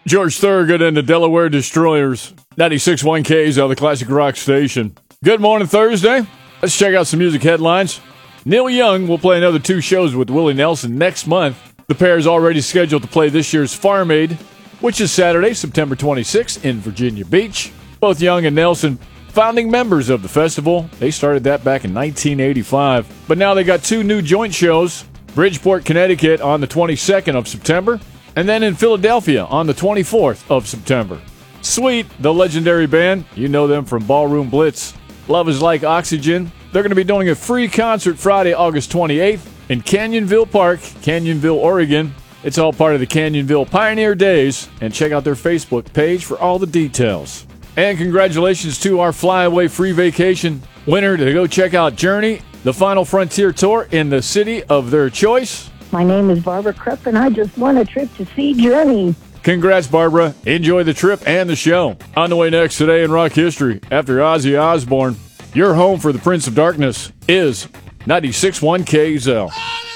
George Thorogood and the Delaware Destroyers. 96.1 KZL, the classic rock station. Good morning, Thursday. Let's check out some music headlines. Neil Young will play another 2 shows with Willie Nelson next month. The pair is already scheduled to play this year's Farm Aid, which is Saturday, September 26th in Virginia Beach. Both Young and Nelson, founding members of the festival. They started that back in 1985. But now they got 2 new joint shows. Bridgeport, Connecticut on the 22nd of September, and then in Philadelphia on the 24th of September. Sweet, the legendary band, you know them from Ballroom Blitz. Love is Like Oxygen. They're going to be doing a free concert Friday, August 28th in Canyonville Park, Canyonville, Oregon. It's all part of the Canyonville Pioneer Days, and check out their Facebook page for all the details. And congratulations to our Flyaway Free Vacation winner to go check out Journey, the Final Frontier Tour in the city of their choice. My name is Barbara Krupp, and I just won a trip to see Journey. Congrats, Barbara. Enjoy the trip and the show. On the way next today in rock history, after Ozzy Osbourne, your home for the Prince of Darkness is 96.1 KZL.